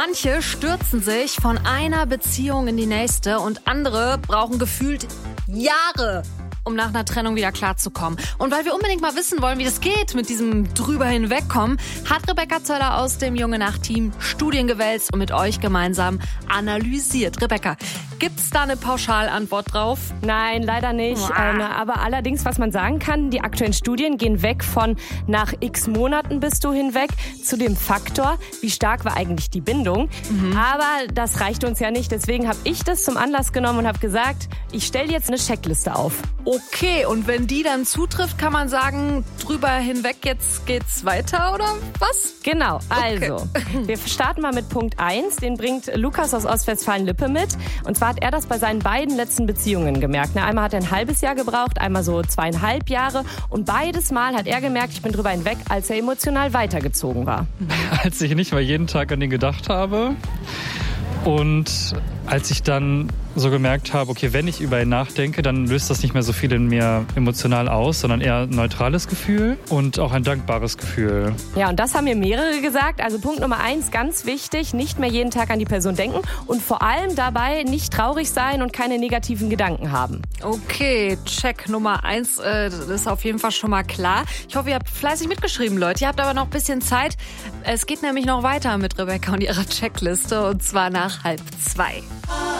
Manche stürzen sich von einer Beziehung in die nächste und andere brauchen gefühlt Jahre, um nach einer Trennung wieder klarzukommen. Und weil wir unbedingt mal wissen wollen, wie das geht mit diesem drüber hinwegkommen, hat Rebecca Zöller aus dem Junge Nacht-Team Studien gewälzt und mit euch gemeinsam analysiert. Rebecca, gibt's da eine Pauschalantwort drauf? Nein, leider nicht. Aber allerdings, was man sagen kann, die aktuellen Studien gehen weg von nach x Monaten bist du hinweg zu dem Faktor, wie stark war eigentlich die Bindung. Aber das reicht uns ja nicht. Deswegen habe ich das zum Anlass genommen und habe gesagt, ich stelle jetzt eine Checkliste auf. Okay, und wenn die dann zutrifft, kann man sagen, drüber hinweg, jetzt geht's weiter, oder was? Genau, also, wir starten mal mit Punkt 1, den bringt Lukas aus Ostwestfalen-Lippe mit. Und zwar hat er das bei seinen beiden letzten Beziehungen gemerkt. Einmal hat er ein halbes Jahr gebraucht, einmal so 2,5 Jahre. Und beides Mal hat er gemerkt, ich bin drüber hinweg, als er emotional weitergezogen war. Als ich nicht mal jeden Tag an ihn gedacht habe und als ich dann so gemerkt habe, okay, wenn ich über ihn nachdenke, dann löst das nicht mehr so viel in mir emotional aus, sondern eher ein neutrales Gefühl und auch ein dankbares Gefühl. Ja, und das haben mir mehrere gesagt. Also Punkt Nummer 1, ganz wichtig, nicht mehr jeden Tag an die Person denken und vor allem dabei nicht traurig sein und keine negativen Gedanken haben. Okay, Check Nummer 1, das ist auf jeden Fall schon mal klar. Ich hoffe, ihr habt fleißig mitgeschrieben, Leute. Ihr habt aber noch ein bisschen Zeit. Es geht nämlich noch weiter mit Rebecca und ihrer Checkliste und zwar nach 1:30.